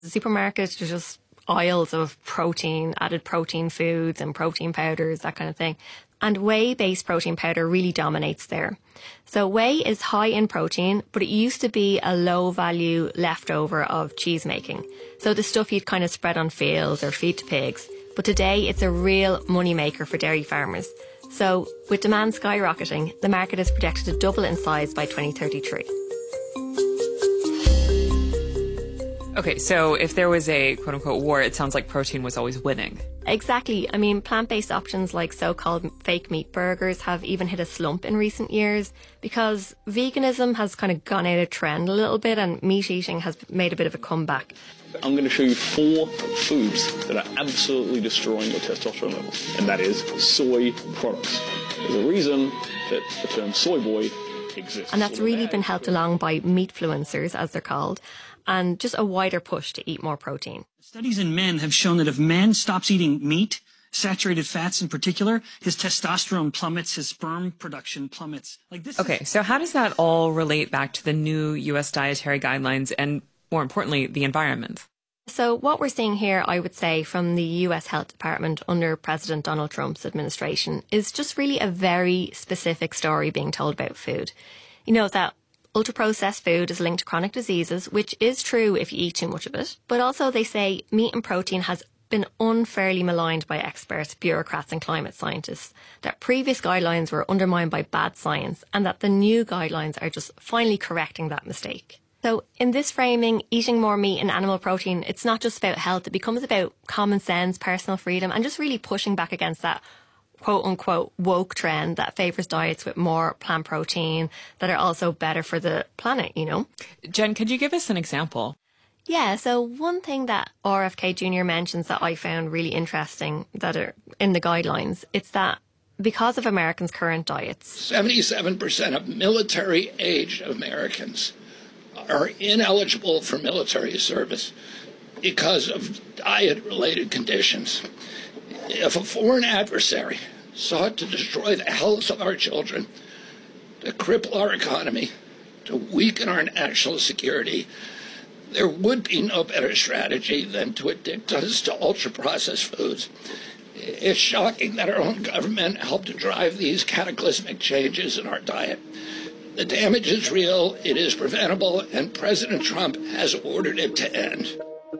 The supermarkets are just aisles of protein, added protein foods and protein powders, that kind of thing. And whey-based protein powder really dominates there. So whey is high in protein, but it used to be a low-value leftover of cheese making. So the stuff you'd kind of spread on fields or feed to pigs. But today it's a real money maker for dairy farmers. So with demand skyrocketing, the market is projected to double in size by 2033. Okay, so if there was a quote-unquote war, it sounds like protein was always winning. Exactly. I mean, plant-based options like so-called fake meat burgers have even hit a slump in recent years because veganism has kind of gone out of trend a little bit and meat eating has made a bit of a comeback. I'm going to show you 4 foods that are absolutely destroying your testosterone levels, and that is soy products. There's a reason that the term soy boy exists. And that's really been helped along by meatfluencers, as they're called, and just a wider push to eat more protein. Studies in men have shown that if man stops eating meat, saturated fats in particular, his testosterone plummets, his sperm production plummets. Okay, so how does that all relate back to the new U.S. dietary guidelines and, more importantly, the environment? So what we're seeing here, I would say, from the US Health Department under President Donald Trump's administration is just really a very specific story being told about food. You know, that ultra-processed food is linked to chronic diseases, which is true if you eat too much of it. But also they say meat and protein has been unfairly maligned by experts, bureaucrats and climate scientists, that previous guidelines were undermined by bad science and that the new guidelines are just finally correcting that mistake. So in this framing, eating more meat and animal protein, it's not just about health, it becomes about common sense, personal freedom and just really pushing back against that quote-unquote woke trend that favours diets with more plant protein that are also better for the planet, you know. Jen, could you give us an example? Yeah, so one thing that RFK Jr. mentions that I found really interesting that are in the guidelines, it's that because of Americans' current diets, 77% of military-aged Americans are ineligible for military service because of diet-related conditions. If a foreign adversary sought to destroy the health of our children, to cripple our economy, to weaken our national security, there would be no better strategy than to addict us to ultra-processed foods. It's shocking that our own government helped to drive these cataclysmic changes in our diet. The damage is real, it is preventable, and President Trump has ordered it to end.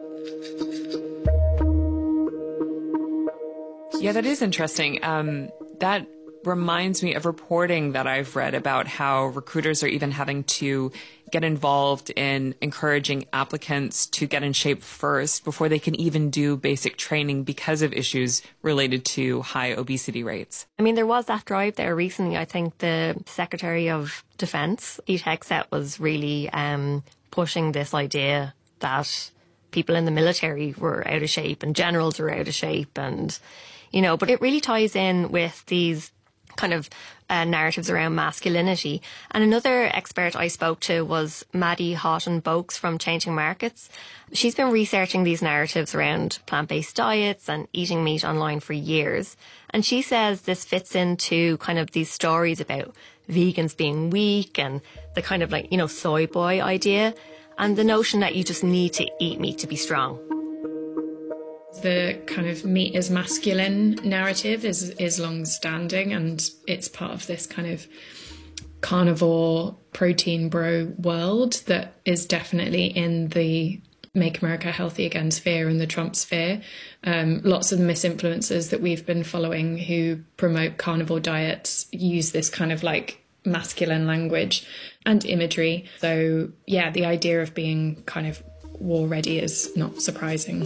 Yeah, that is interesting. That reminds me of reporting that I've read about how recruiters are even having to get involved in encouraging applicants to get in shape first before they can even do basic training because of issues related to high obesity rates. I mean, there was that drive there recently. I think the Secretary of Defense, Pete Hegseth, was really pushing this idea that people in the military were out of shape and generals were out of shape and, you know, but it really ties in with these kind of narratives around masculinity. And another expert I spoke to was Maddie Houghton-Boakes from Changing Markets. She's been researching these narratives around plant-based diets and eating meat online for years. And she says this fits into kind of these stories about vegans being weak and the kind of like, you know, soy boy idea and the notion that you just need to eat meat to be strong. The kind of meat is masculine narrative is long-standing, and it's part of this kind of carnivore protein bro world that is definitely in the Make America Healthy Again sphere and the Trump sphere. Lots of the misinfluencers that we've been following who promote carnivore diets use this kind of like masculine language and imagery. So yeah, the idea of being kind of war ready is not surprising.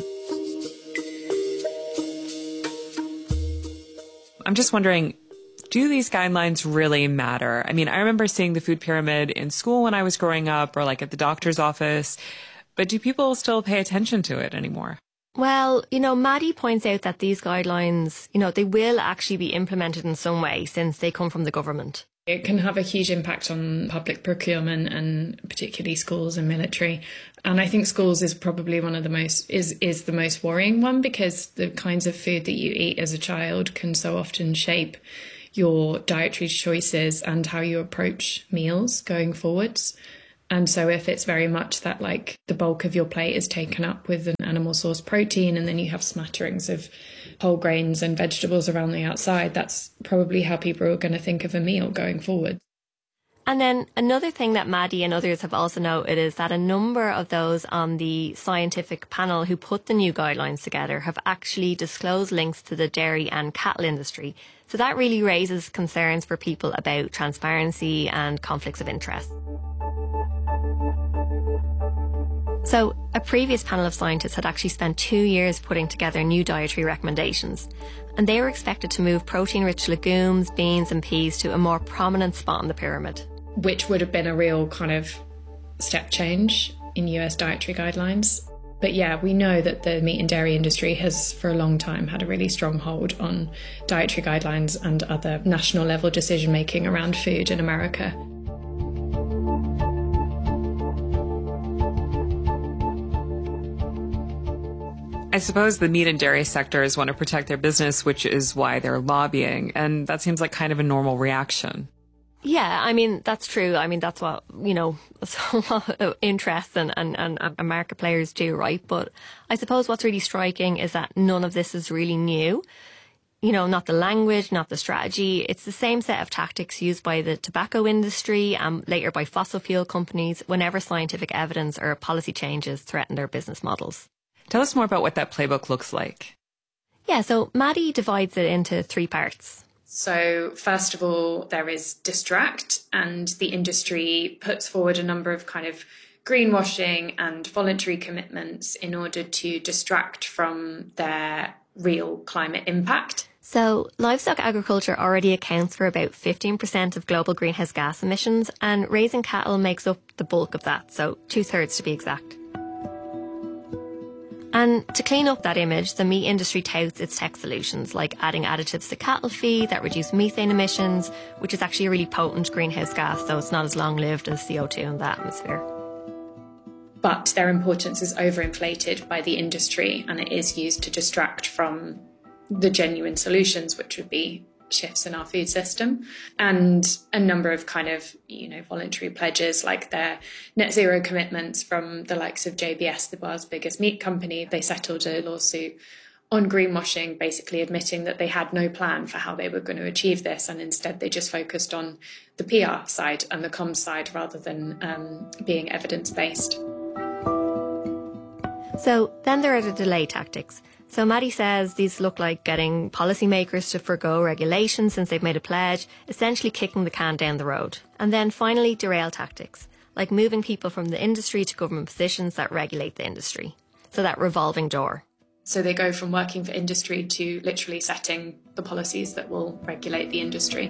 I'm just wondering, do these guidelines really matter? I mean, I remember seeing the food pyramid in school when I was growing up or like at the doctor's office, but do people still pay attention to it anymore? Well, you know, Maddie points out that these guidelines, you know, they will actually be implemented in some way since they come from the government. It can have a huge impact on public procurement and particularly schools and military. And I think schools is probably one of the most, is the most worrying one, because the kinds of food that you eat as a child can so often shape your dietary choices and how you approach meals going forwards. And so if it's very much that like the bulk of your plate is taken up with an animal source protein and then you have smatterings of whole grains and vegetables around the outside, that's probably how people are going to think of a meal going forward. And then another thing that Maddie and others have also noted is that a number of those on the scientific panel who put the new guidelines together have actually disclosed links to the dairy and cattle industry. So that really raises concerns for people about transparency and conflicts of interest. So a previous panel of scientists had actually spent 2 years putting together new dietary recommendations, and they were expected to move protein-rich legumes, beans and peas to a more prominent spot on the pyramid. Which would have been a real kind of step change in US dietary guidelines. But yeah, we know that the meat and dairy industry has for a long time had a really strong hold on dietary guidelines and other national level decision making around food in America. I suppose the meat and dairy sectors want to protect their business, which is why they're lobbying. And that seems like kind of a normal reaction. Yeah, I mean, that's true. I mean, that's what, a lot of interest and market players do, right? But I suppose what's really striking is that none of this is really new. Not the language, not the strategy. It's the same set of tactics used by the tobacco industry and later by fossil fuel companies whenever scientific evidence or policy changes threaten their business models. Tell us more about what that playbook looks like. Yeah, so Maddie divides it into 3 parts. So first of all, there is distract, and the industry puts forward a number of kind of greenwashing and voluntary commitments in order to distract from their real climate impact. So livestock agriculture already accounts for about 15% of global greenhouse gas emissions, and raising cattle makes up the bulk of that, so 2/3 to be exact. And to clean up that image, the meat industry touts its tech solutions, like adding additives to cattle feed that reduce methane emissions, which is actually a really potent greenhouse gas, though it's not as long-lived as CO2 in the atmosphere. But their importance is overinflated by the industry, and it is used to distract from the genuine solutions, which would be shifts in our food system, and a number of kind of, voluntary pledges like their net zero commitments from the likes of JBS, the world's biggest meat company. They settled a lawsuit on greenwashing, basically admitting that they had no plan for how they were going to achieve this, and instead they just focused on the PR side and the comms side rather than being evidence-based. So then there are the delay tactics. So Maddie says these look like getting policymakers to forgo regulations since they've made a pledge, essentially kicking the can down the road. And then finally, derail tactics, like moving people from the industry to government positions that regulate the industry. So that revolving door. So they go from working for industry to literally setting the policies that will regulate the industry.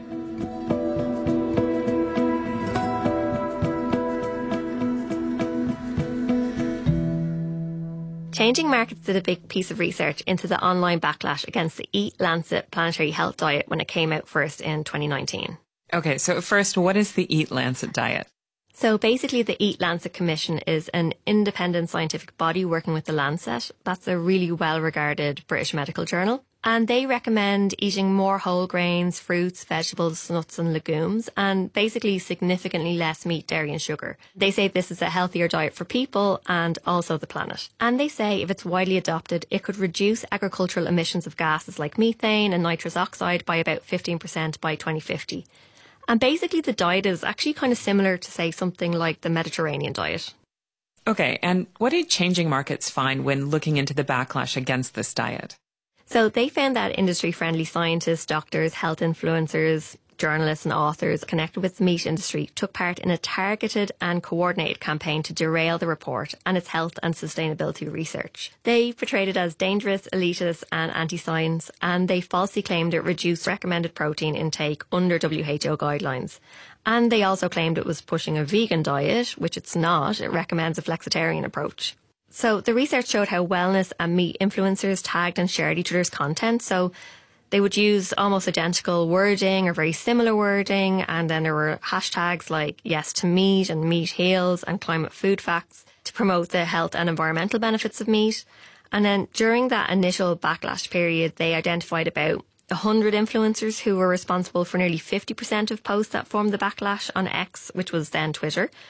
Changing Markets did a big piece of research into the online backlash against the Eat Lancet planetary health diet when it came out first in 2019. Okay, so first, what is the Eat Lancet diet? So basically, the Eat Lancet Commission is an independent scientific body working with the Lancet. That's a really well-regarded British medical journal. And they recommend eating more whole grains, fruits, vegetables, nuts and legumes, and basically significantly less meat, dairy and sugar. They say this is a healthier diet for people and also the planet. And they say if it's widely adopted, it could reduce agricultural emissions of gases like methane and nitrous oxide by about 15% by 2050. And basically the diet is actually kind of similar to, say, something like the Mediterranean diet. Okay, and what did Changing Markets find when looking into the backlash against this diet? So they found that industry-friendly scientists, doctors, health influencers, journalists and authors connected with the meat industry took part in a targeted and coordinated campaign to derail the report and its health and sustainability research. They portrayed it as dangerous, elitist and anti-science, and they falsely claimed it reduced recommended protein intake under WHO guidelines. And they also claimed it was pushing a vegan diet, which it's not. It recommends a flexitarian approach. So the research showed how wellness and meat influencers tagged and shared each other's content. So they would use almost identical wording or very similar wording. And then there were hashtags like yes to meat and meat heals and climate food facts to promote the health and environmental benefits of meat. And then during that initial backlash period, they identified about 100 influencers who were responsible for nearly 50% of posts that formed the backlash on X, which was then Twitter.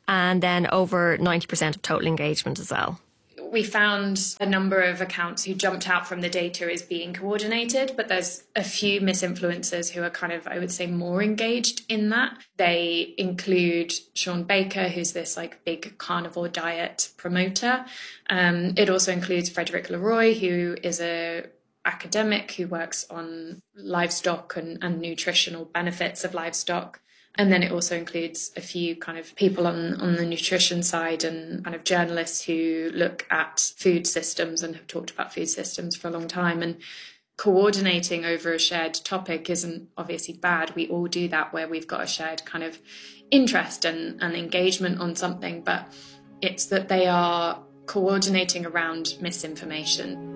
and then over 90% of total engagement as well. We found a number of accounts who jumped out from the data as being coordinated, but there's a few misinfluencers who are kind of, I would say, more engaged in that. They include Sean Baker, who's this like big carnivore diet promoter. It also includes Frederick Leroy, who is a academic who works on livestock and nutritional benefits of livestock. And then it also includes a few kind of people on the nutrition side and kind of journalists who look at food systems and have talked about food systems for a long time. And coordinating over a shared topic isn't obviously bad. We all do that where we've got a shared kind of interest and engagement on something, but it's that they are coordinating around misinformation.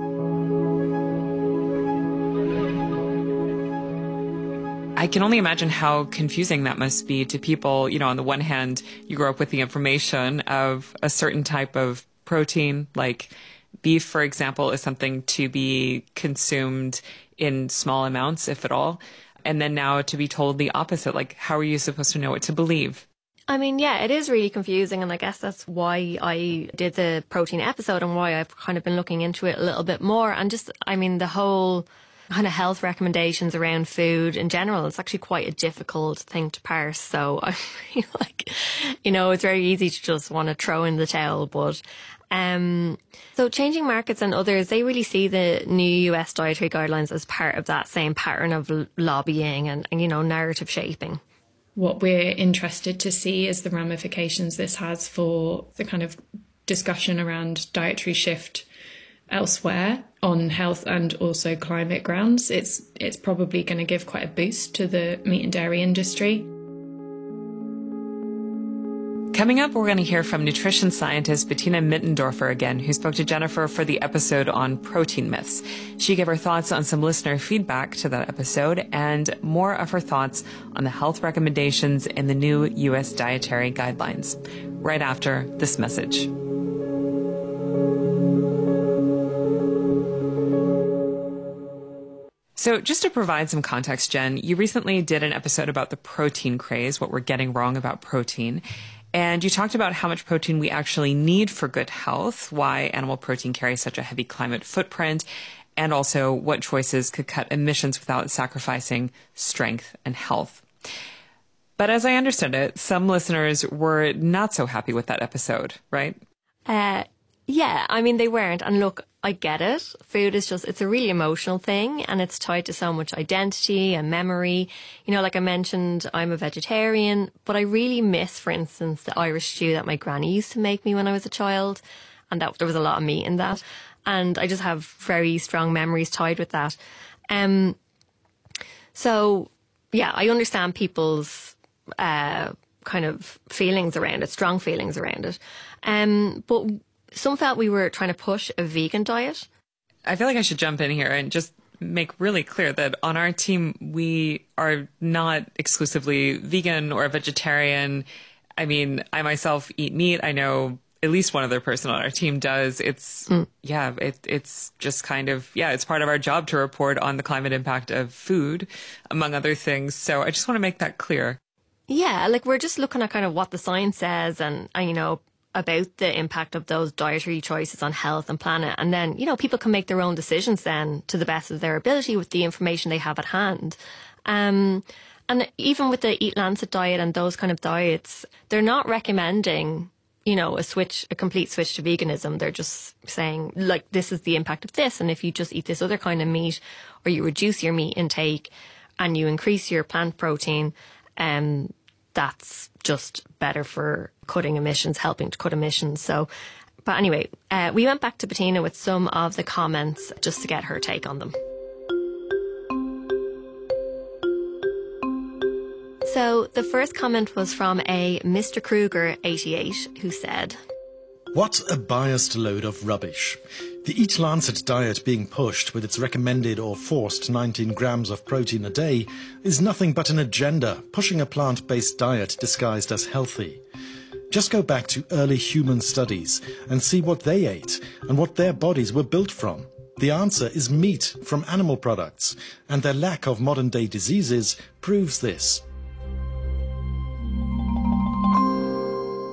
I can only imagine how confusing that must be to people. You know, on the one hand, you grow up with the information of a certain type of protein, like beef, for example, is something to be consumed in small amounts, if at all. And then now to be told the opposite, like, how are you supposed to know what to believe? I mean, yeah, it is really confusing. And I guess that's why I did the protein episode and why I've kind of been looking into it a little bit more. And just, I mean, the whole kind of health recommendations around food in general, it's actually quite a difficult thing to parse. So I feel like, you know, it's very easy to just want to throw in the towel. But so Changing Markets and others, they really see the new US dietary guidelines as part of that same pattern of lobbying and you know, narrative shaping. What we're interested to see is the ramifications this has for the kind of discussion around dietary shift elsewhere on health and also climate grounds. It's probably going to give quite a boost to the meat and dairy industry. Coming up, we're going to hear from nutrition scientist Bettina Mittendorfer again, who spoke to Jennifer for the episode on protein myths. She gave her thoughts on some listener feedback to that episode and more of her thoughts on the health recommendations in the new U.S. dietary guidelines. Right after this message. So just to provide some context, Jen, you recently did an episode about the protein craze, what we're getting wrong about protein. And you talked about how much protein we actually need for good health, why animal protein carries such a heavy climate footprint, and also what choices could cut emissions without sacrificing strength and health. But as I understood it, some listeners were not so happy with that episode, right? Yeah, I mean, they weren't. And look, I get it. Food is just, it's a really emotional thing and it's tied to so much identity and memory. You know, like I mentioned, I'm a vegetarian, but I really miss, for instance, the Irish stew that my granny used to make me when I was a child. And that there was a lot of meat in that. And I just have very strong memories tied with that. So, yeah, I understand people's kind of feelings around it, strong feelings around it. But some felt we were trying to push a vegan diet. I feel like I should jump in here and just make really clear that on our team, we are not exclusively vegan or vegetarian. I mean, I myself eat meat. I know at least one other person on our team does. It's, it's just kind of, it's part of our job to report on the climate impact of food, among other things. So I just want to make that clear. Yeah, like we're just looking at kind of what the science says and you know, about the impact of those dietary choices on health and planet. And then, you know, people can make their own decisions then to the best of their ability with the information they have at hand. And even with the Eat Lancet diet and those kind of diets, they're not recommending, you know, a complete switch to veganism. They're just saying, like, this is the impact of this. And if you just eat this other kind of meat or you reduce your meat intake and you increase your plant protein, that's just better for cutting emissions, helping to cut emissions. So, but anyway, we went back to Bettina with some of the comments just to get her take on them. So the first comment was from a Mr. Kruger 88 who said, "What a biased load of rubbish. The Eat Lancet diet being pushed with its recommended or forced 19 grams of protein a day is nothing but an agenda, pushing a plant-based diet disguised as healthy. Just go back to early human studies and see what they ate and what their bodies were built from. The answer is meat from animal products, and their lack of modern-day diseases proves this."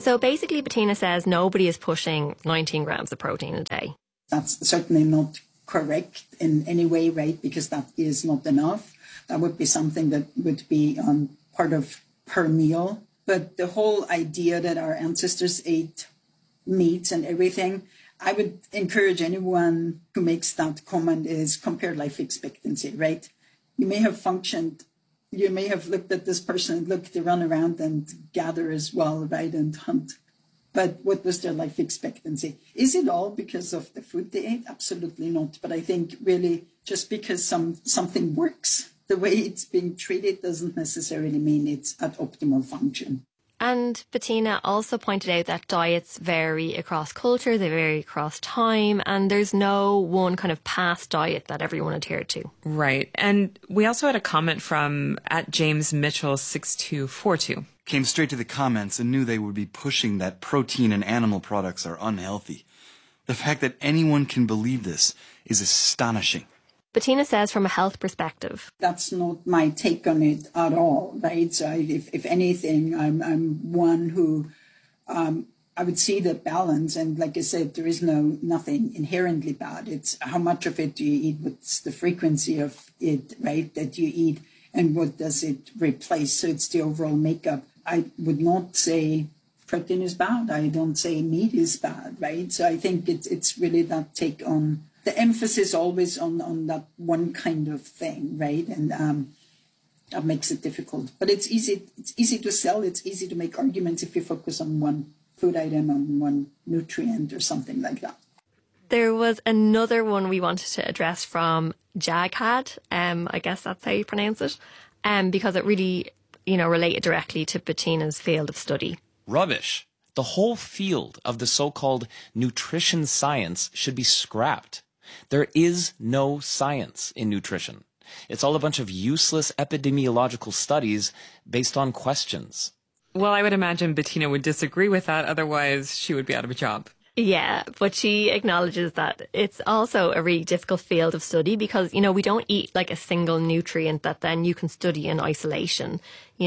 So basically, Bettina says nobody is pushing 19 grams of protein a day. That's certainly not correct in any way, right? Because that is not enough. That would be something that would be part of per meal. But the whole idea that our ancestors ate meats and everything, I would encourage anyone who makes that comment is compare life expectancy, right? You may have functioned, you may have looked at this person and looked to run around and gather as well, right, and hunt. But what was their life expectancy? Is it all because of the food they ate? Absolutely not. But I think really just because something works, the way it's being treated doesn't necessarily mean it's at optimal function. And Bettina also pointed out that diets vary across culture, they vary across time, and there's no one kind of past diet that everyone adhered to. Right. And we also had a comment from @JamesMitchell6242. Came straight to the comments and knew they would be pushing that protein and animal products are unhealthy. The fact that anyone can believe this is astonishing. Bettina says from a health perspective, that's not my take on it at all, right? So if anything, I'm one who I would see the balance. And like I said, there is nothing inherently bad. It's how much of it do you eat, what's the frequency of it, right, that you eat, and what does it replace? So it's the overall makeup. I would not say protein is bad. I don't say meat is bad, right? So I think it's really that take on the emphasis always on that one kind of thing, right? And that makes it difficult. But it's easy to sell. It's easy to make arguments if you focus on one food item, on one nutrient or something like that. There was another one we wanted to address from Jaghad. I guess that's how you pronounce it. Because it really, related directly to Bettina's field of study. Rubbish. The whole field of the so-called nutrition science should be scrapped. There is no science in nutrition. It's all a bunch of useless epidemiological studies based on questions. Well, I would imagine Bettina would disagree with that. Otherwise, she would be out of a job. Yeah, but she acknowledges that it's also a really difficult field of study because, we don't eat like a single nutrient that then you can study in isolation.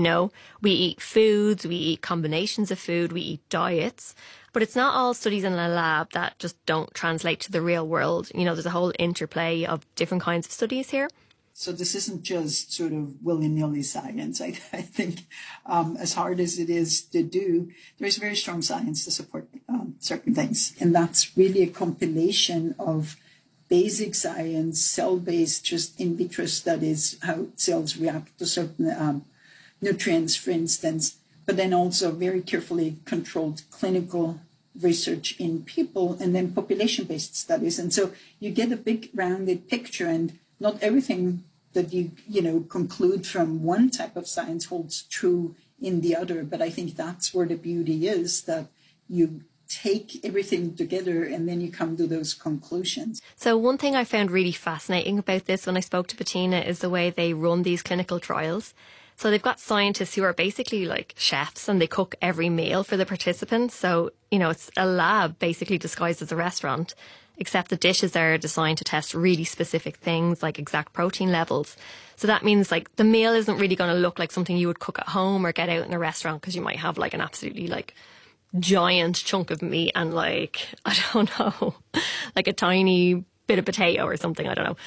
We eat foods, we eat combinations of food, we eat diets. But it's not all studies in a lab that just don't translate to the real world. There's a whole interplay of different kinds of studies here. So this isn't just sort of willy-nilly science. I think as hard as it is to do, there's very strong science to support certain things. And that's really a compilation of basic science, cell-based, just in vitro studies, how cells react to certain nutrients, for instance, but then also very carefully controlled clinical research in people and then population-based studies. And so you get a big rounded picture, and not everything that you conclude from one type of science holds true in the other. But I think that's where the beauty is, that you take everything together and then you come to those conclusions. So one thing I found really fascinating about this when I spoke to Bettina is the way they run these clinical trials. So they've got scientists who are basically like chefs and they cook every meal for the participants. So, it's a lab basically disguised as a restaurant, except the dishes are designed to test really specific things like exact protein levels. So that means like the meal isn't really going to look like something you would cook at home or get out in a restaurant, because you might have like an absolutely like giant chunk of meat and like, I don't know, like a tiny bit of potato or something, I don't know.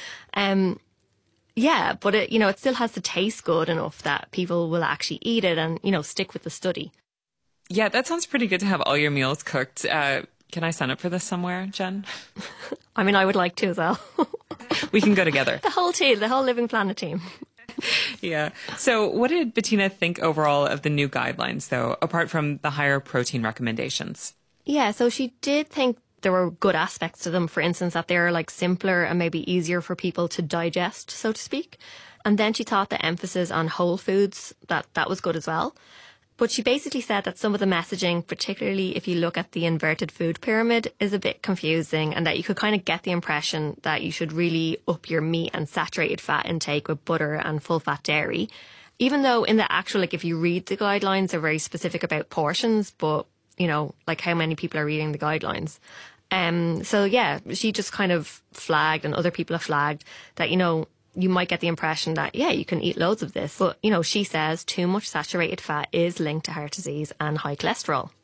Yeah, but it, it still has to taste good enough that people will actually eat it and, stick with the study. Yeah, that sounds pretty good to have all your meals cooked. Can I sign up for this somewhere, Jen? I mean, I would like to as well. We can go together. The whole team, the whole Living Planet team. Yeah. So what did Bettina think overall of the new guidelines, though, apart from the higher protein recommendations? Yeah, so she did think there were good aspects to them. For instance, that they're like simpler and maybe easier for people to digest, so to speak. And then she thought the emphasis on whole foods, that was good as well. But she basically said that some of the messaging, particularly if you look at the inverted food pyramid, is a bit confusing, and that you could kind of get the impression that you should really up your meat and saturated fat intake with butter and full fat dairy. Even though in the actual, like if you read the guidelines, they're very specific about portions, but, like how many people are reading the guidelines. So yeah, she just kind of flagged, and other people have flagged that, you might get the impression that, yeah, you can eat loads of this. But, she says too much saturated fat is linked to heart disease and high cholesterol.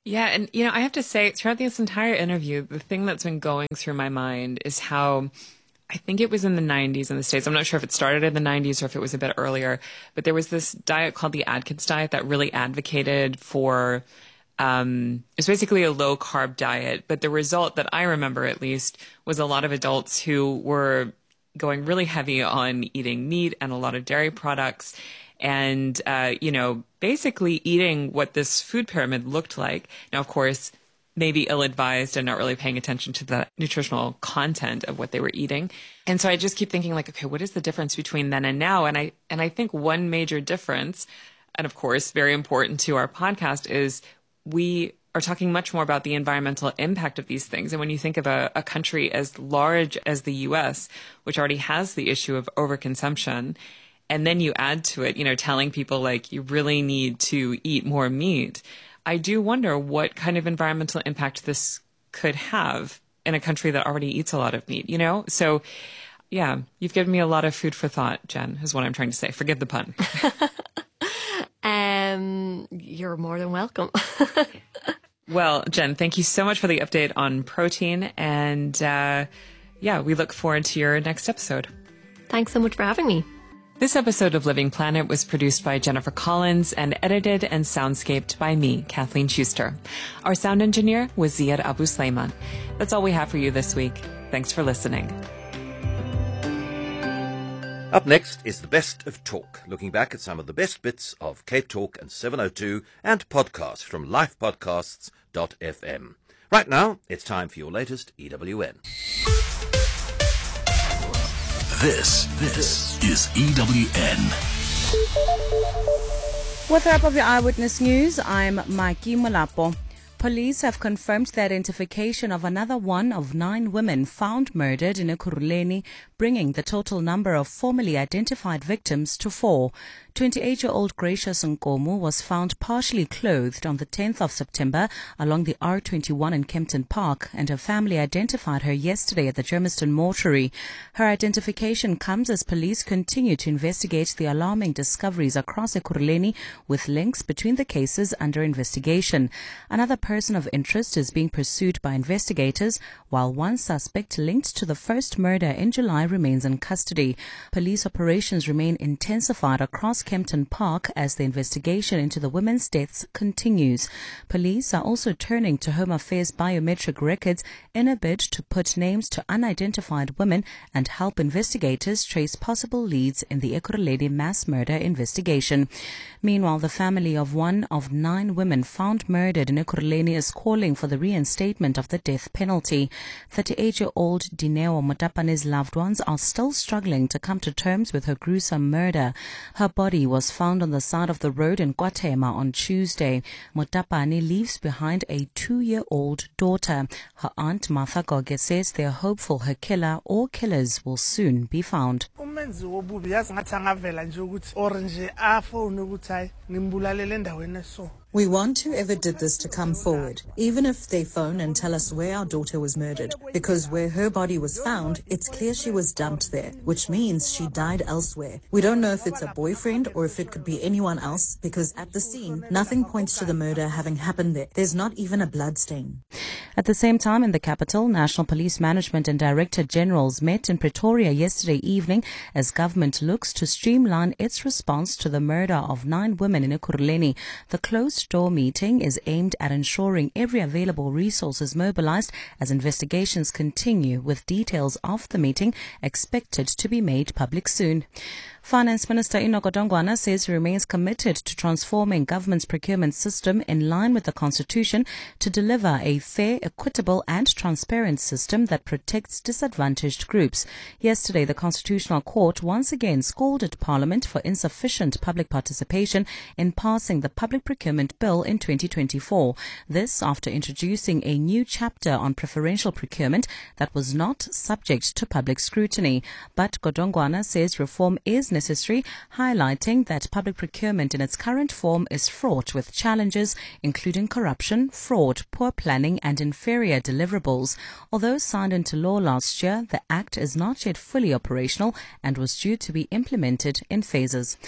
Yeah. And, I have to say, throughout this entire interview, the thing that's been going through my mind is how I think it was in the 90s in the States. I'm not sure if it started in the 90s or if it was a bit earlier, but there was this diet called the Atkins diet that really advocated for, it's basically a low carb diet. But the result that I remember, at least, was a lot of adults who were going really heavy on eating meat and a lot of dairy products and, basically eating what this food pyramid looked like. Now, of course, maybe ill-advised and not really paying attention to the nutritional content of what they were eating. And so I just keep thinking like, okay, what is the difference between then and now? And I think one major difference, and of course, very important to our podcast, is we are talking much more about the environmental impact of these things. And when you think of a country as large as the US, which already has the issue of overconsumption, and then you add to it, telling people like you really need to eat more meat, I do wonder what kind of environmental impact this could have in a country that already eats a lot of meat, So, yeah, you've given me a lot of food for thought, Jen, is what I'm trying to say. Forgive the pun. You're more than welcome. Well, Jen, thank you so much for the update on protein. And we look forward to your next episode. Thanks so much for having me. This episode of Living Planet was produced by Jennifer Collins and edited and soundscaped by me, Kathleen Schuster. Our sound engineer was Ziad Abu Sleiman. That's all we have for you this week. Thanks for listening. Up next is the Best of Talk, looking back at some of the best bits of Cape Talk and 702 and podcasts from lifepodcasts.fm. Right now, it's time for your latest EWN. This is EWN. With the wrap of your Eyewitness News, I'm Mikey Molapo. Police have confirmed the identification of another one of 9 women found murdered in Ekurhuleni, bringing the total number of formally identified victims to 4. 28-year-old Gracious Nkomo was found partially clothed on the 10th of September along the R21 in Kempton Park, and her family identified her yesterday at the Germiston mortuary. Her identification comes as police continue to investigate the alarming discoveries across Ekurhuleni with links between the cases under investigation. Another person of interest is being pursued by investigators, while one suspect linked to the first murder in July remains in custody. Police operations remain intensified across Kempton Park as the investigation into the women's deaths continues. Police are also turning to Home Affairs biometric records in a bid to put names to unidentified women and help investigators trace possible leads in the Ekurhuleni mass murder investigation. Meanwhile, the family of one of 9 women found murdered in Ekurhuleni is calling for the reinstatement of the death penalty. 38-year-old Dineo Motapane's loved ones are still struggling to come to terms with her gruesome murder. Her body was found on the side of the road in KwaThema on Tuesday. Motapane leaves behind a 2-year-old daughter. Her aunt Martha Goge says they are hopeful her killer or killers will soon be found. We want whoever did this to come forward, even if they phone and tell us where our daughter was murdered, because where her body was found, it's clear she was dumped there, which means she died elsewhere. We don't know if it's a boyfriend or if it could be anyone else, because at the scene, nothing points to the murder having happened there. There's not even a blood stain. At the same time, in the capital, National Police Management and Director Generals met in Pretoria yesterday evening as government looks to streamline its response to the murder of 9 women in Ekurhuleni. The closed-door meeting is aimed at ensuring every available resource is mobilized as investigations continue, with details of the meeting expected to be made public soon. Finance Minister Enoch Godongwana says he remains committed to transforming government's procurement system in line with the Constitution to deliver a fair, equitable and transparent system that protects disadvantaged groups. Yesterday, the Constitutional Court once again scolded Parliament for insufficient public participation in passing the Public Procurement Bill in 2024. This after introducing a new chapter on preferential procurement that was not subject to public scrutiny. But Godongwana says reform is necessary, highlighting that public procurement in its current form is fraught with challenges, including corruption, fraud, poor planning and inferior deliverables. Although signed into law last year, the Act is not yet fully operational and was due to be implemented in phases.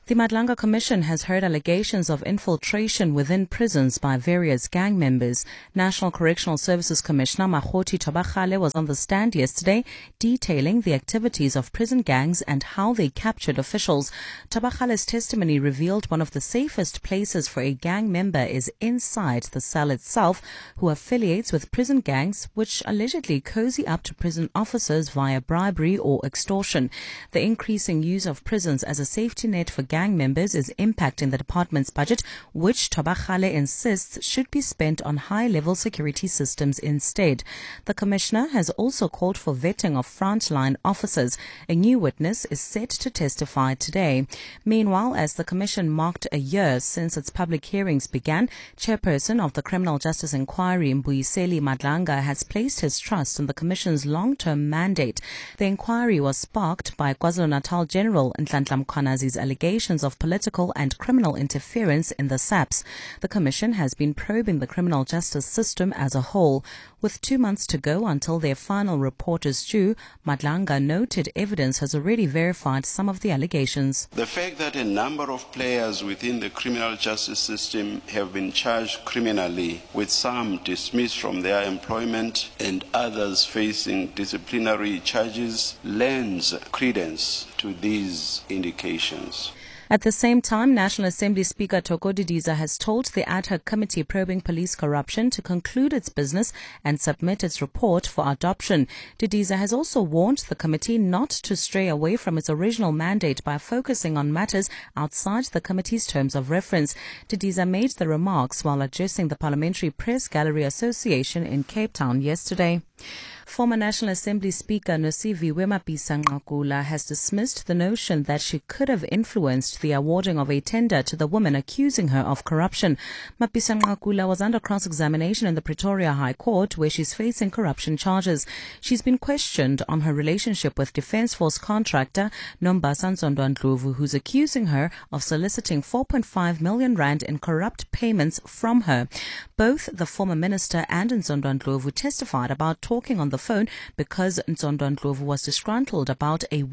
The Madlanga Commission has heard allegations of infiltration within prisons by various gang members. National Correctional Services Commissioner Makgothi Thabagale was on the stand yesterday detailing the activities of prison gangs and how they captured officials. Thabagale's testimony revealed one of the safest places for a gang member is inside the cell itself, who affiliates with prison gangs which allegedly cozy up to prison officers via bribery or extortion. The increasing use of prisons as a safety net for gang members is impacting the department's budget, which Thabagale insists should be spent on high-level security systems instead. The commissioner has also called for vetting of frontline officers. A new witness is set to testify today. Meanwhile, as the commission marked a year since its public hearings began, chairperson of the Criminal Justice Inquiry, Mbuyiseli Madlanga, has placed his trust in the commission's long-term mandate. The inquiry was sparked by KwaZulu-Natal General Nhlanhla Mkhwanazi's allegations of political and criminal interference in the SAPS. The Commission has been probing the criminal justice system as a whole. With 2 months to go until their final report is due, Madlanga noted evidence has already verified some of the allegations. The fact that a number of players within the criminal justice system have been charged criminally, with some dismissed from their employment and others facing disciplinary charges, lends credence to these indications. At the same time, National Assembly Speaker Thoko Didiza has told the ad hoc committee probing police corruption to conclude its business and submit its report for adoption. Didiza has also warned the committee not to stray away from its original mandate by focusing on matters outside the committee's terms of reference. Didiza made the remarks while addressing the Parliamentary Press Gallery Association in Cape Town yesterday. Former National Assembly Speaker Nosiviwe Mapisa-Nqakula has dismissed the notion that she could have influenced the awarding of a tender to the woman accusing her of corruption. Mapisa-Nqakula was under cross-examination in the Pretoria High Court, where she's facing corruption charges. She's been questioned on her relationship with Defence Force contractor Nombasa Nzondwa-Ndlovu, who's accusing her of soliciting 4.5 million rand in corrupt payments from her. Both the former minister and Nzondwa-Ndlovu testified about talking on the phone because Nzondwa-Ndlovu was disgruntled about a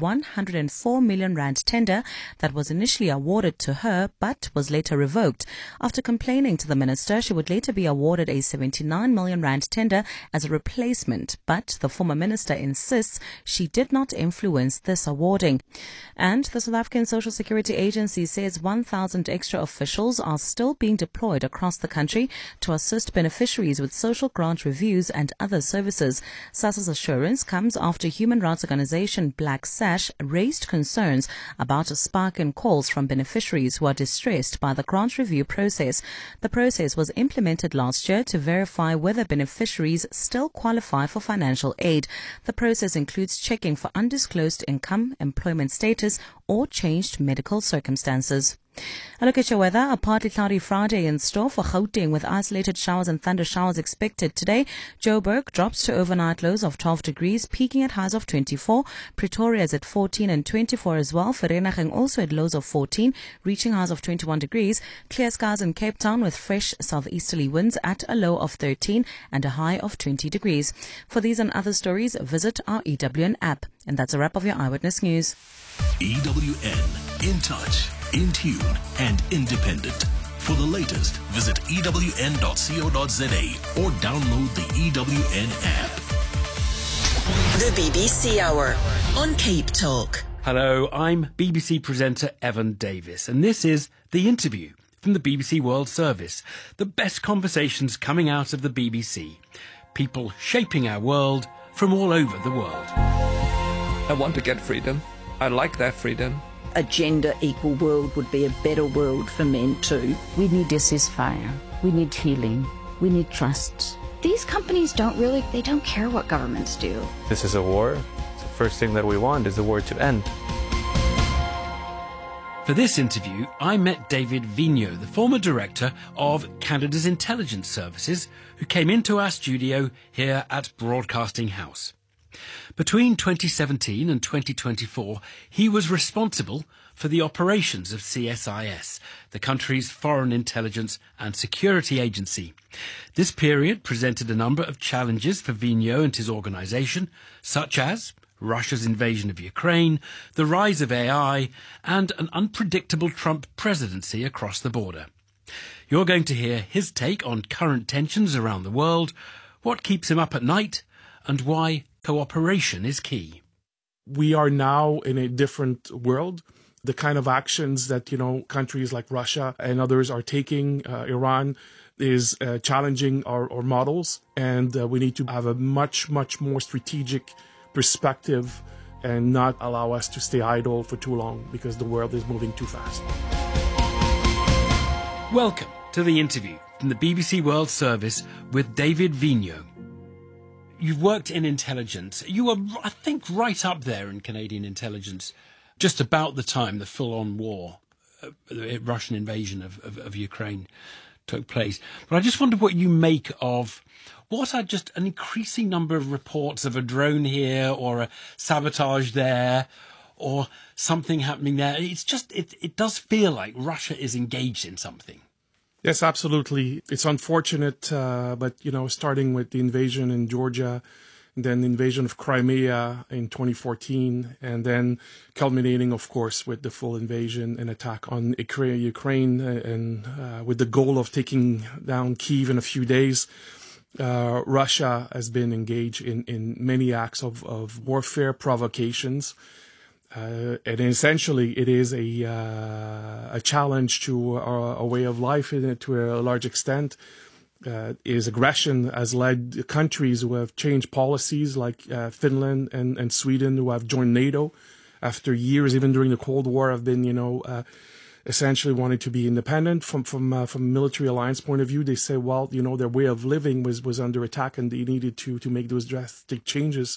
104 million rand tender that was initially awarded to her but was later revoked. After complaining to the minister, she would later be awarded a 79 million rand tender as a replacement, but the former minister insists she did not influence this awarding. And the South African Social Security Agency says 1,000 extra officials are still being deployed across the country to assist beneficiaries with social grant reviews and other services. SASSA's assurance comes after human rights organization Black Sash raised concerns about a spike in calls from beneficiaries who are distressed by the grant review process. The process was implemented last year to verify whether beneficiaries still qualify for financial aid. The process includes checking for undisclosed income, employment status, or changed medical circumstances. A look at your weather. A partly cloudy Friday in store for Gauteng with isolated showers and thunder showers expected today. Joburg drops to overnight lows of 12 degrees, peaking at highs of 24. Pretoria is at 14 and 24 as well. Vereeniging also at lows of 14, reaching highs of 21 degrees. Clear skies in Cape Town with fresh southeasterly winds at a low of 13 and a high of 20 degrees. For these and other stories, visit our EWN app. And that's a wrap of your Eyewitness News. EWN, in touch, in tune, and independent. For the latest, visit ewn.co.za or download the EWN app. The BBC Hour on Cape Talk. Hello, I'm BBC presenter Evan Davis, and this is The Interview from the BBC World Service. The best conversations coming out of the BBC. People shaping our world from all over the world. I want to get freedom. I like that freedom. A gender equal world would be a better world for men too. We need a ceasefire. We need healing. We need trust. These companies don't care what governments do. This is a war. The first thing that we want is the war to end. For this interview, I met David Vigneault, the former director of Canada's Intelligence Services, who came into our studio here at Broadcasting House. Between 2017 and 2024, he was responsible for the operations of CSIS, the country's foreign intelligence and security agency. This period presented a number of challenges for Vigneault and his organisation, such as Russia's invasion of Ukraine, the rise of AI, and an unpredictable Trump presidency across the border. You're going to hear his take on current tensions around the world, what keeps him up at night, and why cooperation is key. We are now in a different world. The kind of actions that, countries like Russia and others are taking, Iran, is challenging our models, and we need to have a much, much more strategic perspective and not allow us to stay idle for too long because the world is moving too fast. Welcome to the interview from the BBC World Service with David Vigneault. You've worked in intelligence. You were, I think, right up there in Canadian intelligence just about the time the full-on war, the Russian invasion of Ukraine took place. But I just wonder what you make of what are just an increasing number of reports of a drone here or a sabotage there or something happening there. It's just, it does feel like Russia is engaged in something. Yes, absolutely. It's unfortunate, but, starting with the invasion in Georgia, then the invasion of Crimea in 2014, and then culminating, of course, with the full invasion and attack on Ukraine, and with the goal of taking down Kyiv in a few days. Russia has been engaged in many acts of warfare, provocations, and essentially it is a challenge to a way of life to a large extent. Is aggression has led countries who have changed policies like Finland and Sweden, who have joined NATO after years, even during the Cold War, have been, essentially wanting to be independent from a military alliance point of view. They say, well, their way of living was under attack and they needed to make those drastic changes.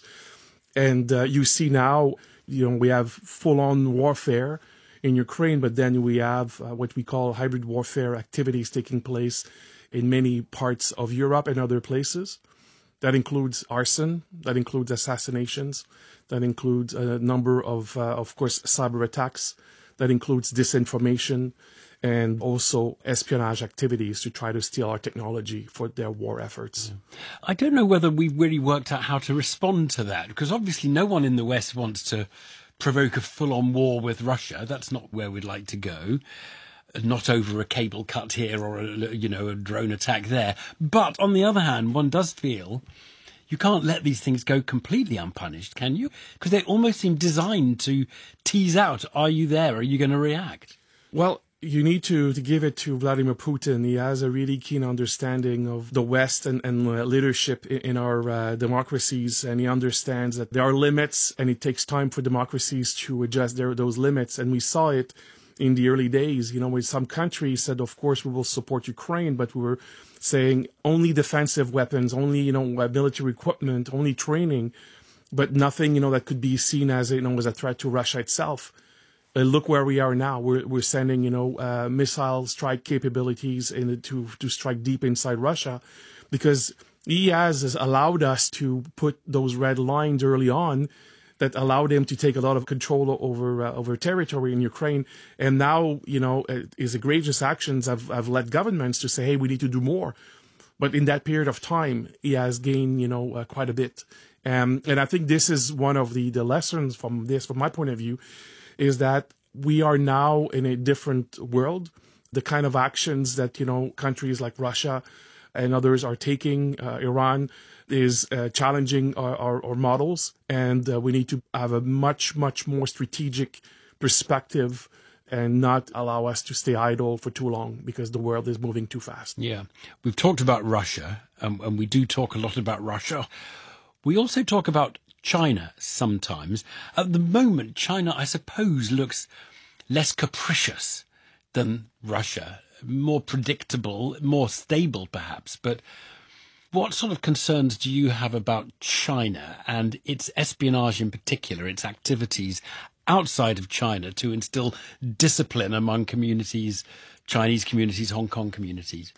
And you see now, we have full-on warfare in Ukraine, but then we have what we call hybrid warfare activities taking place in many parts of Europe and other places. That includes arson, that includes assassinations, that includes a number of course, cyber attacks, that includes disinformation, and also espionage activities to try to steal our technology for their war efforts. I don't know whether we've really worked out how to respond to that, because obviously no one in the West wants to provoke a full-on war with Russia. That's not where we'd like to go. Not over a cable cut here or a drone attack there. But on the other hand, one does feel you can't let these things go completely unpunished, can you? Because they almost seem designed to tease out, are you there? Are you going to react? Well, you need to give it to Vladimir Putin. He has a really keen understanding of the West and leadership in our democracies, and he understands that there are limits, and it takes time for democracies to adjust those limits. And we saw it in the early days, when some countries said, of course, we will support Ukraine, but we were saying only defensive weapons, only, military equipment, only training, but nothing, that could be seen as, as a threat to Russia itself. Look where we are now. We're sending, missile strike capabilities to strike deep inside Russia, because he has allowed us to put those red lines early on that allowed him to take a lot of control over territory in Ukraine. And now, his egregious actions have led governments to say, hey, we need to do more. But in that period of time, he has gained, quite a bit. And I think this is one of the lessons from this, from my point of view, is that we are now in a different world. The kind of actions that, countries like Russia and others are taking, Iran, is challenging our models, and we need to have a much, much more strategic perspective and not allow us to stay idle for too long because the world is moving too fast. Yeah. We've talked about Russia, and we do talk a lot about Russia. We also talk about China sometimes. At the moment, China, I suppose, looks less capricious than Russia, more predictable, more stable perhaps, but what sort of concerns do you have about China and its espionage in particular, its activities outside of China to instill discipline among communities, Chinese communities, Hong Kong communities?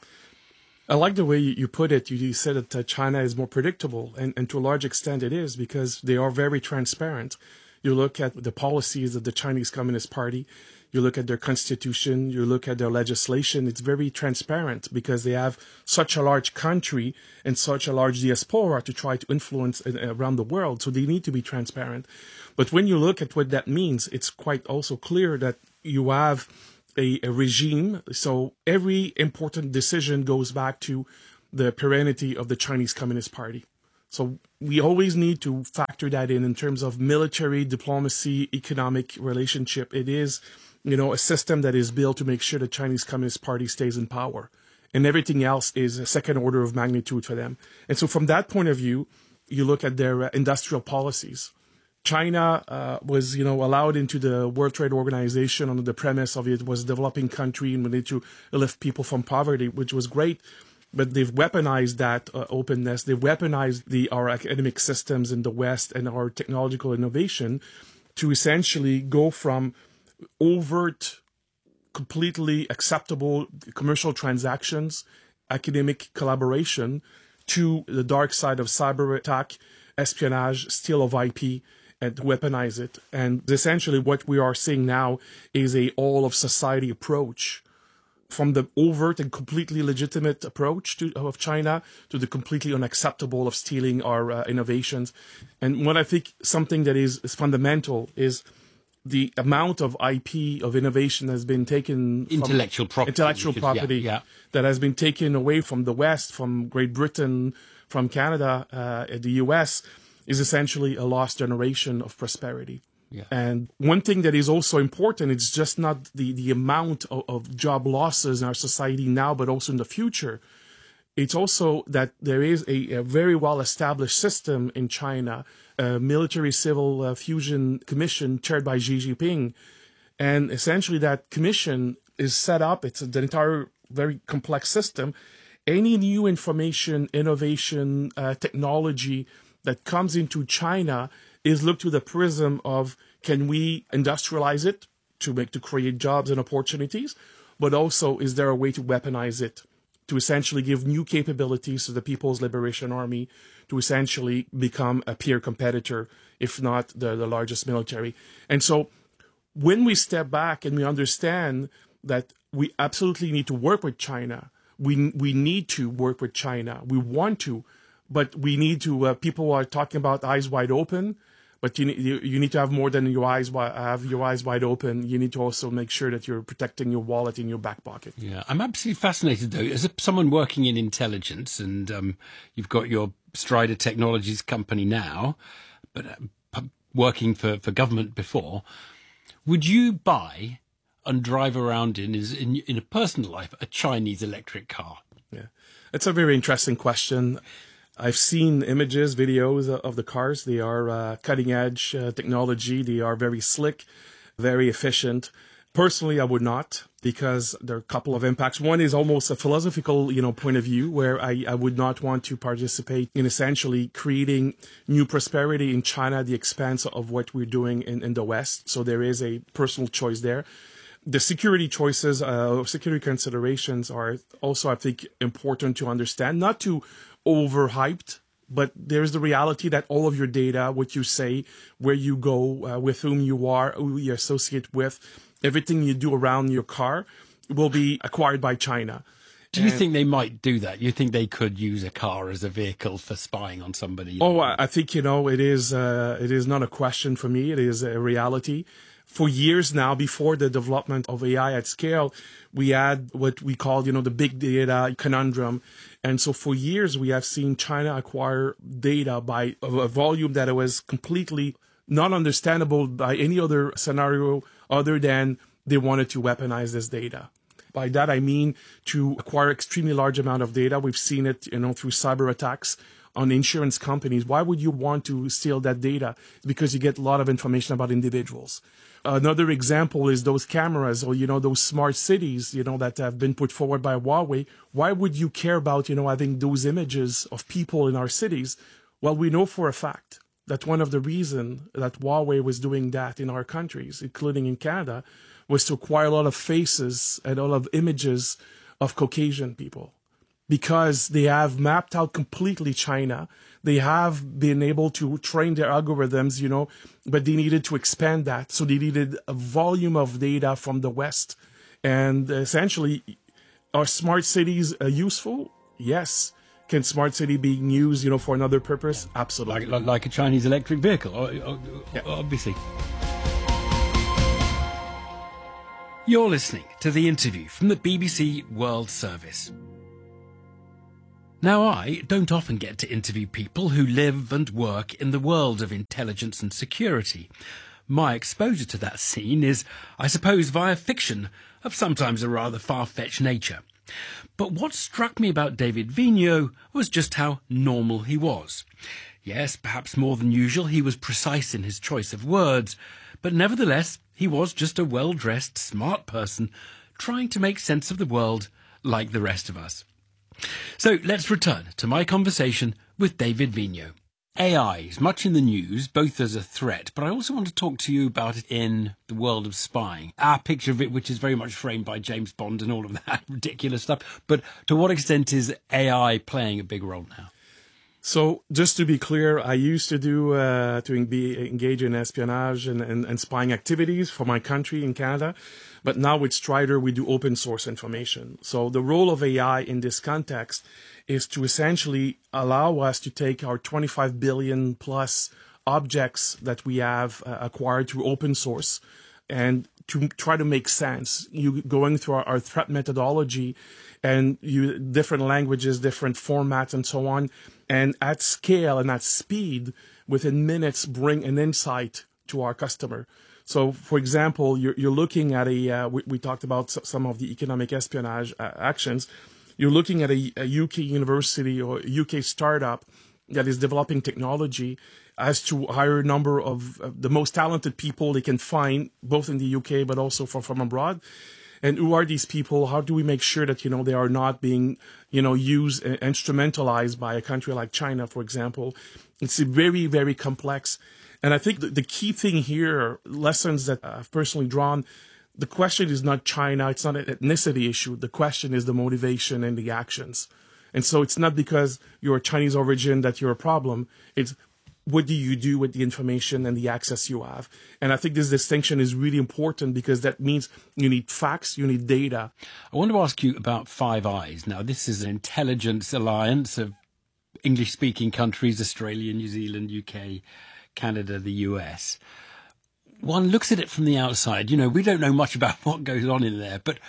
I like the way you put it. You said that China is more predictable, and to a large extent it is, because they are very transparent. You look at the policies of the Chinese Communist Party, you look at their constitution, you look at their legislation, it's very transparent because they have such a large country and such a large diaspora to try to influence around the world. So they need to be transparent. But when you look at what that means, it's quite also clear that you have a regime. So every important decision goes back to the perennity of the Chinese Communist Party. So we always need to factor that in terms of military, diplomacy, economic relationship. It is, a system that is built to make sure the Chinese Communist Party stays in power. And everything else is a second order of magnitude for them. And so from that point of view, you look at their industrial policies. China was, allowed into the World Trade Organization under the premise of it was a developing country and we need to lift people from poverty, which was great. But they've weaponized that openness. They've weaponized our academic systems in the West and our technological innovation to essentially go from overt, completely acceptable commercial transactions, academic collaboration, to the dark side of cyber attack, espionage, steal of IP, and weaponize it. And essentially what we are seeing now is a all-of-society approach, from the overt and completely legitimate approach of China to the completely unacceptable of stealing our innovations. And what I think something that is fundamental is the amount of IP, of innovation has been taken intellectual property that has been taken away from the West, from Great Britain, from Canada, the US, is essentially a lost generation of prosperity. Yeah. And one thing that is also important, it's just not the amount of job losses in our society now, but also in the future. It's also that there is a very well-established system in China, a military-civil fusion commission chaired by Xi Jinping. And essentially that commission is set up, it's an entire very complex system. Any new information, innovation, technology that comes into China is looked through the prism of, can we industrialize it to create jobs and opportunities, but also is there a way to weaponize it, to essentially give new capabilities to the People's Liberation Army, to essentially become a peer competitor, if not the largest military. And so when we step back and we understand that we absolutely need to work with China, we need to work with China, we want to, but we need to, people are talking about eyes wide open, but you need to have more than your eyes wide open. You need to also make sure that you're protecting your wallet in your back pocket. Yeah, I'm absolutely fascinated, though, as someone working in intelligence, and you've got your Strider Technologies company now, but working for government before. Would you buy and drive around in a personal life a Chinese electric car? Yeah, it's a very interesting question. I've seen images, videos of the cars. They are cutting-edge technology. They are very slick, very efficient. Personally, I would not, because there are a couple of impacts. One is almost a philosophical, point of view, where I would not want to participate in essentially creating new prosperity in China at the expense of what we're doing in the West. So there is a personal choice there. The security choices, security considerations are also, I think, important to understand, not to overhyped, but there's the reality that all of your data, what you say, where you go, with whom you are, who you associate with, everything you do around your car will be acquired by China. Do you think they might do that? You think they could use a car as a vehicle for spying on somebody? Oh, I think, it is not a question for me. It is a reality. For years now, before the development of AI at scale, we had what we call, the big data conundrum. And so for years, we have seen China acquire data by a volume that was completely not understandable by any other scenario other than they wanted to weaponize this data. By that, I mean to acquire extremely large amount of data. We've seen it, through cyber attacks on insurance companies. Why would you want to steal that data? It's because you get a lot of information about individuals. Another example is those cameras or, those smart cities, that have been put forward by Huawei. Why would you care about, having those images of people in our cities? Well, we know for a fact that one of the reasons that Huawei was doing that in our countries, including in Canada, was to acquire a lot of faces and a lot of images of Caucasian people. because they have mapped out completely China. They have been able to train their algorithms, but they needed to expand that. So they needed a volume of data from the West. And essentially, are smart cities useful? Yes. Can smart city be used, for another purpose? Yeah. Absolutely. Like a Chinese electric vehicle, obviously. You're listening to the interview from the BBC World Service. Now, I don't often get to interview people who live and work in the world of intelligence and security. My exposure to that scene is, I suppose, via fiction of sometimes a rather far-fetched nature. But what struck me about David Vigneault was just how normal he was. Yes, perhaps more than usual, he was precise in his choice of words, but nevertheless, he was just a well-dressed, smart person trying to make sense of the world like the rest of us. So let's return to my conversation with David Vigneault. AI is much in the news, both as a threat, but I also want to talk to you about it in the world of spying. Our picture of it, which is very much framed by James Bond and all of that ridiculous stuff. But to what extent is AI playing a big role now? So just to be clear, I used to be engaged in espionage and spying activities for my country in Canada. But now with Strider, we do open source information. So the role of AI in this context is to essentially allow us to take our 25 billion plus objects that we have acquired through open source and to try to make sense. You going through our threat methodology and different languages, different formats and so on, and at scale and at speed, within minutes, bring an insight to our customer. So, for example, you're looking at we talked about some of the economic espionage actions. You're looking at a UK university or a UK startup that is developing technology as to hire a number of the most talented people they can find, both in the UK but also from abroad. And who are these people? How do we make sure that, they are not being, used, instrumentalized by a country like China, for example? It's very, very complex. And I think the key thing here, lessons that I've personally drawn, the question is not China. It's not an ethnicity issue. The question is the motivation and the actions. And so it's not because you're a Chinese origin that you're a problem. It's what do you do with the information and the access you have? And I think this distinction is really important because that means you need facts, you need data. I want to ask you about Five Eyes. Now, this is an intelligence alliance of English-speaking countries, Australia, New Zealand, UK, Canada, the US. One looks at it from the outside. We don't know much about what goes on in there, but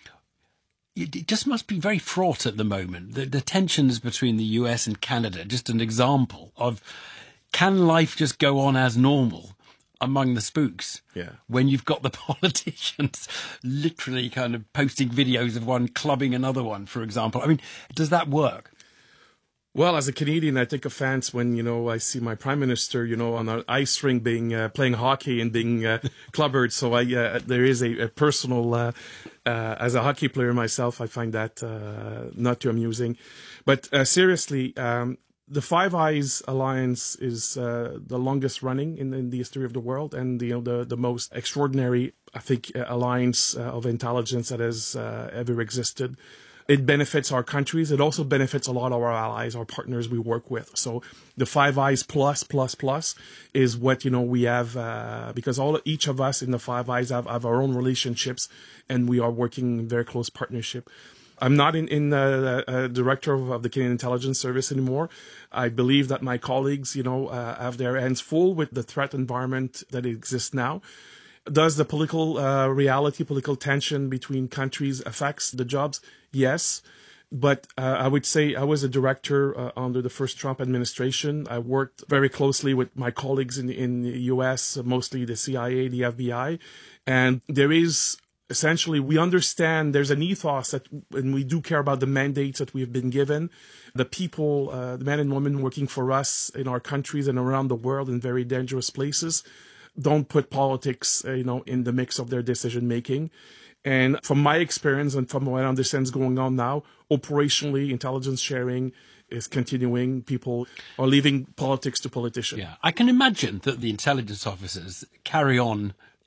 it just must be very fraught at the moment. The tensions between the US and Canada, just an example of, can life just go on as normal among the spooks? Yeah. When you've got the politicians literally kind of posting videos of one clubbing another one, for example. I mean, does that work? Well, as a Canadian, I take offense when, I see my prime minister, on an ice rink playing hockey and being clubbered. So there is a personal, as a hockey player myself, I find that not too amusing. But seriously, the Five Eyes Alliance is the longest running in the history of the world and, the most extraordinary, I think, alliance of intelligence that has ever existed. It benefits our countries. It also benefits a lot of our allies, our partners we work with. So the Five Eyes plus is what, we have, because each of us in the Five Eyes have our own relationships and we are working in very close partnership. I'm not in director of the Canadian Intelligence Service anymore. I believe that my colleagues, have their hands full with the threat environment that exists now. Does the political political tension between countries affects the jobs? Yes. But I would say I was a director under the first Trump administration. I worked very closely with my colleagues in the U.S., mostly the CIA, the FBI. And there is essentially, we understand there's an ethos and we do care about the mandates that we've been given. The people, the men and women working for us in our countries and around the world in very dangerous places, don't put politics, in the mix of their decision making. And from my experience and from what I understand is going on now, operationally, intelligence sharing is continuing. People are leaving politics to politicians. Yeah, I can imagine that the intelligence officers carry on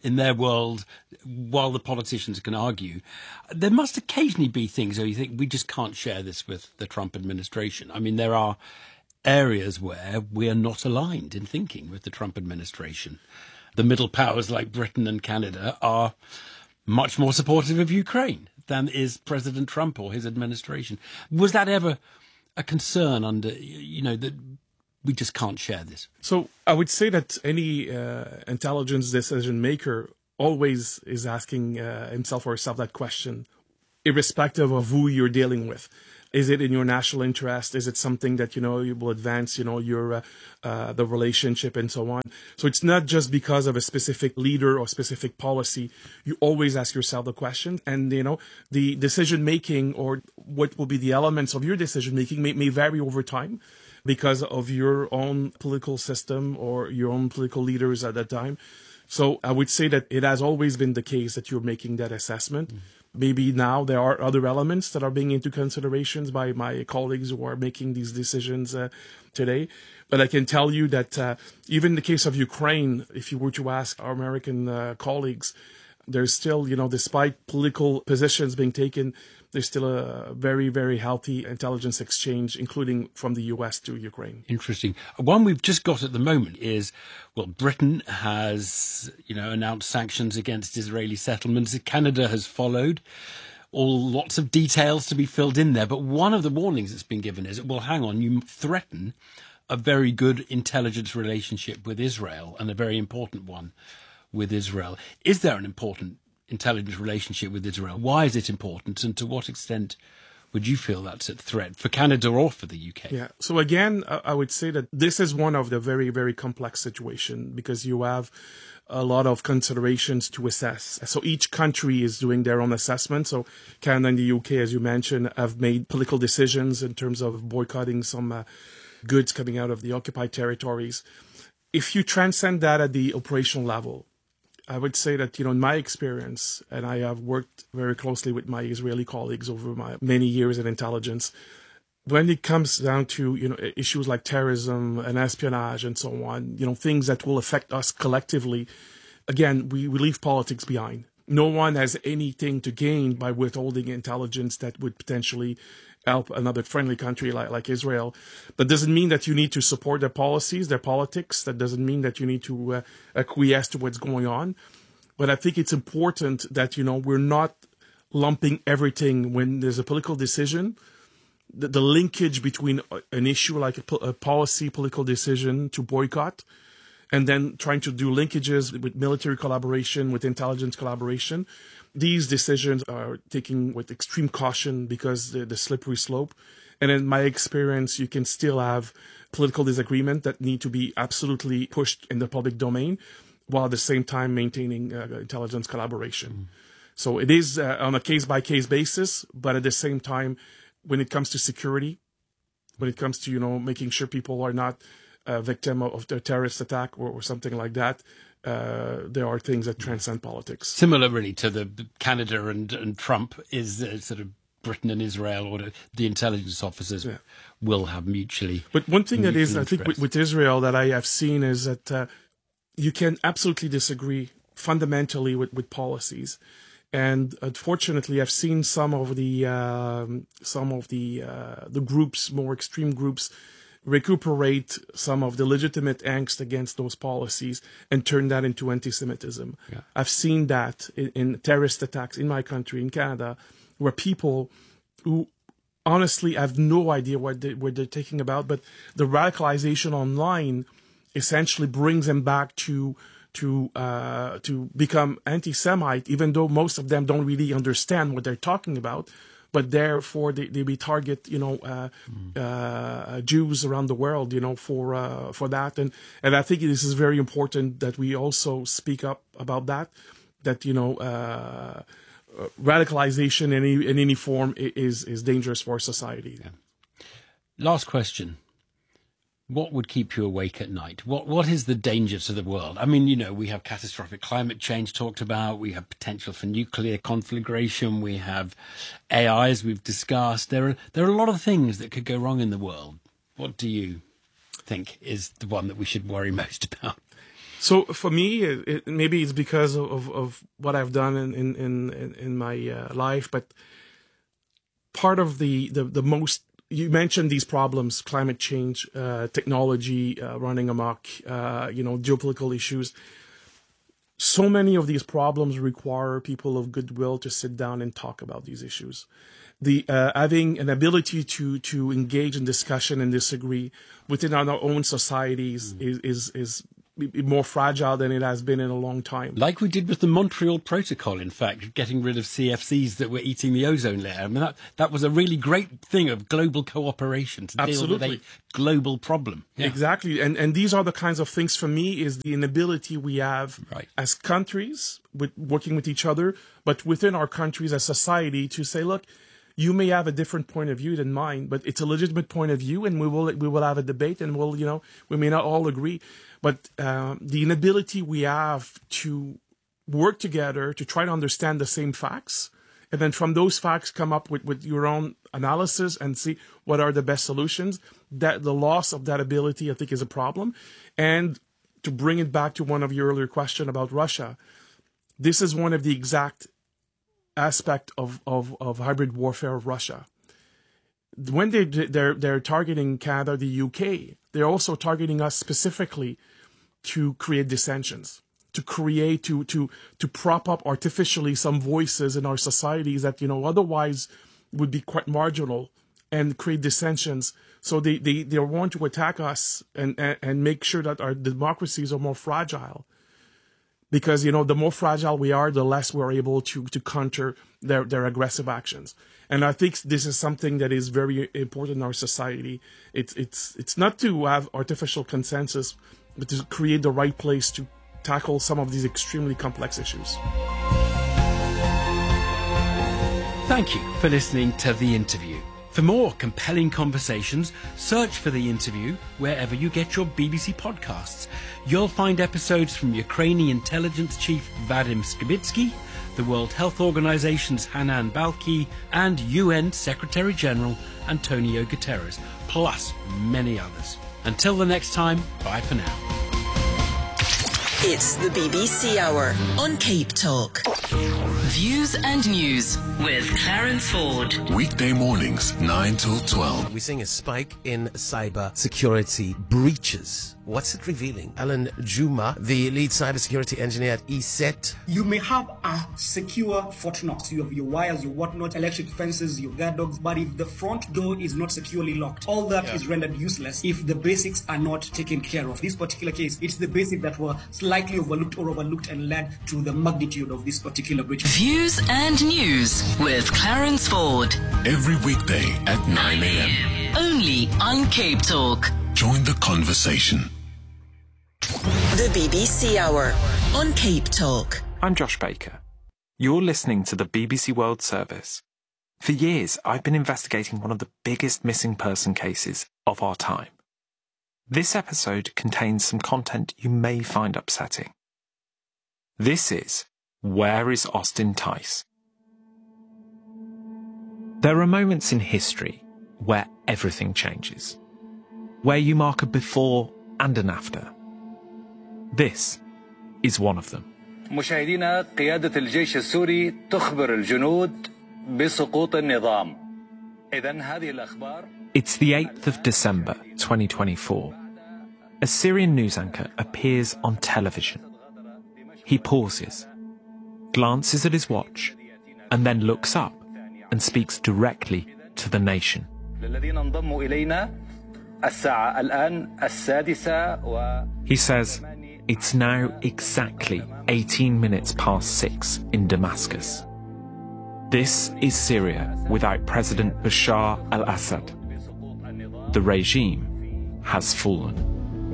in their world, while the politicians can argue, there must occasionally be things where you think we just can't share this with the Trump administration. I mean, there are areas where we are not aligned in thinking with the Trump administration. The middle powers like Britain and Canada are much more supportive of Ukraine than is President Trump or his administration. Was that ever a concern under, that we just can't share this? So I would say that any intelligence decision maker always is asking himself or herself that question, irrespective of who you're dealing with. Is it in your national interest? Is it something that, you will advance, your the relationship and so on? So it's not just because of a specific leader or specific policy. You always ask yourself the question. And, the decision making or what will be the elements of your decision making may vary over time because of your own political system or your own political leaders at that time. So I would say that it has always been the case that you're making that assessment. Maybe now there are other elements that are being into considerations by my colleagues who are making these decisions today. But I can tell you that even in the case of Ukraine, if you were to ask our American colleagues, there's still, despite political positions being taken, there's still a very, very healthy intelligence exchange, including from the US to Ukraine. Interesting. One we've just got at the moment is, Britain has, announced sanctions against Israeli settlements. Canada has followed. Lots of details to be filled in there. But one of the warnings that's been given is, hang on, you threaten a very good intelligence relationship with Israel, and a very important one with Israel. Is there an important intelligence relationship with Israel? Why is it important, and to what extent would you feel that's a threat for Canada or for the UK? Yeah. So again, I would say that this is one of the very, very complex situation because you have a lot of considerations to assess. So each country is doing their own assessment. So Canada and the UK, as you mentioned, have made political decisions in terms of boycotting some goods coming out of the occupied territories. If you transcend that at the operational level, I would say that, in my experience, and I have worked very closely with my Israeli colleagues over my many years in intelligence, when it comes down to, issues like terrorism and espionage and so on, things that will affect us collectively, again, we leave politics behind. No one has anything to gain by withholding intelligence that would potentially help another friendly country like Israel. That doesn't mean that you need to support their policies, their politics. That doesn't mean that you need to acquiesce to what's going on. But I think it's important that, we're not lumping everything when there's a political decision. The linkage between an issue like a policy, political decision to boycott, and then trying to do linkages with military collaboration, with intelligence collaboration. These decisions are taken with extreme caution because the slippery slope. And in my experience, you can still have political disagreement that need to be absolutely pushed in the public domain, while at the same time maintaining intelligence collaboration. So it is on a case-by-case basis, but at the same time, when it comes to security, when it comes to, making sure people are not a victim of a terrorist attack or something like that, there are things that transcend politics. Similar, really, to the Canada and Trump is sort of Britain and Israel, or the intelligence officers will have mutually. But one thing that is, I think, with Israel that I have seen is that you can absolutely disagree fundamentally with policies. And unfortunately, I've seen some of the groups, more extreme groups, recuperate some of the legitimate angst against those policies and turn that into anti-Semitism. Yeah. I've seen that in terrorist attacks in my country, in Canada, where people who honestly have no idea what they're talking about, but the radicalization online essentially brings them back to become anti-Semite, even though most of them don't really understand what they're talking about. But therefore, they target, Jews around the world, for that. And I think this is very important that we also speak up about that, radicalization in any form is dangerous for society. Yeah. Last question. What would keep you awake at night? What is the danger to the world? I mean, we have catastrophic climate change talked about. We have potential for nuclear conflagration. We have AI, as we've discussed. There are a lot of things that could go wrong in the world. What do you think is the one that we should worry most about? So for me, maybe it's because of what I've done in my life, but part of the most, you mentioned these problems, climate change, technology running amok, geopolitical issues. So many of these problems require people of goodwill to sit down and talk about these issues. Having an ability to engage in discussion and disagree within our own societies is more fragile than it has been in a long time. Like we did with the Montreal Protocol, in fact, getting rid of CFCs that were eating the ozone layer. I mean, that was a really great thing of global cooperation to deal with a global problem. Yeah. Exactly. And these are the kinds of things, for me, is the inability we have as countries, working with each other, but within our countries as society, to say, look, you may have a different point of view than mine, but it's a legitimate point of view, and we will have a debate, and we may not all agree. But the inability we have to work together to try to understand the same facts, and then from those facts come up with your own analysis and see what are the best solutions, that the loss of that ability, I think, is a problem. And to bring it back to one of your earlier questions about Russia, this is one of the exact aspect of hybrid warfare of Russia. When they're targeting Canada, the UK, they're also targeting us specifically to create dissensions, to prop up artificially some voices in our societies that otherwise would be quite marginal, and create dissensions. So they want to attack us and make sure that our democracies are more fragile. Because, the more fragile we are, the less we're able to counter their aggressive actions. And I think this is something that is very important in our society. It's not to have artificial consensus, but to create the right place to tackle some of these extremely complex issues. Thank you for listening to The Interview. For more compelling conversations, search for The Interview wherever you get your BBC podcasts. You'll find episodes from Ukrainian intelligence chief Vadim Skibitsky, the World Health Organization's Hanan Balkhi, and UN Secretary General Antonio Guterres, plus many others. Until the next time, bye for now. It's the BBC Hour on Cape Talk. Views and news with Clarence Ford. Weekday mornings, 9 till 12. We're seeing a spike in cyber security breaches. What's it revealing? Alan Juma, the lead cybersecurity engineer at ESET. You may have a secure Fort Knox. You have your wires, your whatnot, electric fences, your guard dogs. But if the front door is not securely locked, all that is rendered useless if the basics are not taken care of. This particular case, it's the basics that were slightly overlooked and led to the magnitude of this particular breach. Views and news with Clarence Ford. Every weekday at 9 a.m. Only on Cape Talk. Join the conversation. The BBC Hour on Cape Talk. I'm Josh Baker. You're listening to the BBC World Service. For years, I've been investigating one of the biggest missing person cases of our time. This episode contains some content you may find upsetting. This is Where is Austin Tice? There are moments in history where everything changes, where you mark a before and an after. This is one of them. مشاهدينا قيادة الجيش السوري تخبر الجنود بسقوط النظام. إذن هذه الأخبار. It's the 8th of December 2024. A Syrian news anchor appears on television. He pauses, glances at his watch, and then looks up and speaks directly to the nation. He says, it's now exactly 18 minutes past 6 in Damascus. This is Syria without President Bashar al-Assad. The regime has fallen.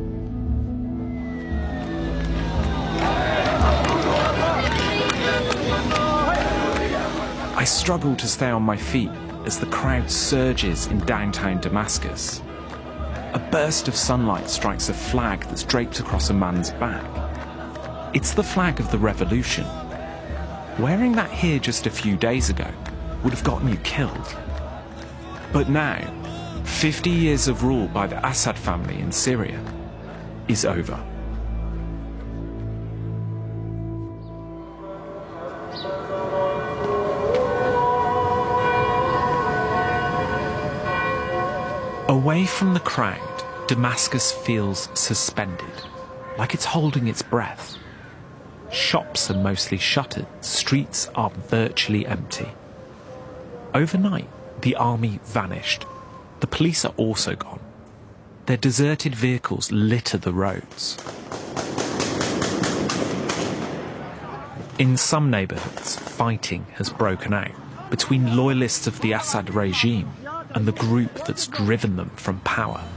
I struggle to stay on my feet as the crowd surges in downtown Damascus. A burst of sunlight strikes a flag that's draped across a man's back. It's the flag of the revolution. Wearing that here just a few days ago would have gotten you killed. But now, 50 years of rule by the Assad family in Syria is over. Away from the crowd, Damascus feels suspended, like it's holding its breath. Shops are mostly shuttered, streets are virtually empty. Overnight, the army vanished. The police are also gone. Their deserted vehicles litter the roads. In some neighbourhoods, fighting has broken out between loyalists of the Assad regime and the group that's driven them from power.